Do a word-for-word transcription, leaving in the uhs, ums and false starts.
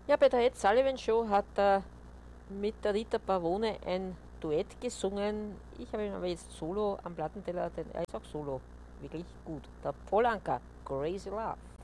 Ja, bei der Ed Sullivan Show hat er mit der Rita Pavone ein Duett gesungen. Ich habe ihn aber jetzt solo am Plattenteller, denn er ist auch solo wirklich gut. Der Paul Anka, Crazy Love.